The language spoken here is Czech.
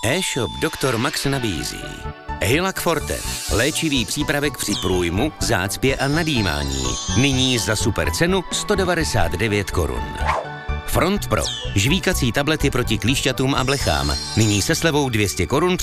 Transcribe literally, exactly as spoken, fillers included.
E-shop doktor Max nabízí Hylac Forte, léčivý přípravek při průjmu, zácpě a nadýmání. Nyní za super cenu sto devadesát devět korun. Front Pro, žvíkací tablety proti klíšťatům a blechám. Nyní se slevou dvě stě korun